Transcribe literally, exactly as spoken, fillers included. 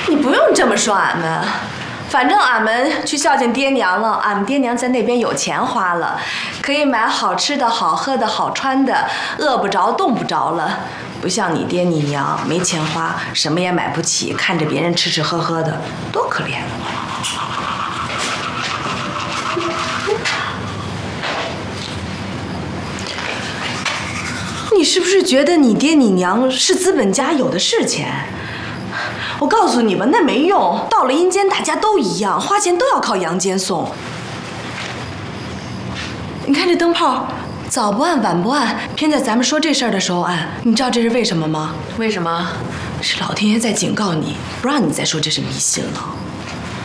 你不用这么说俺们，反正俺们去孝敬爹娘了，俺们爹娘在那边有钱花了，可以买好吃的好喝的好穿的，饿不着冻不着了。不像你爹你娘没钱花，什么也买不起，看着别人吃吃喝喝的，多可怜。你是不是觉得你爹你娘是资本家，有的是钱？我告诉你们，那没用。到了阴间，大家都一样，花钱都要靠阳间送。你看这灯泡，早不暗晚不暗，偏在咱们说这事儿的时候暗。你知道这是为什么吗？ 为什么？ 是老天爷在警告你，不让你再说这是迷信了。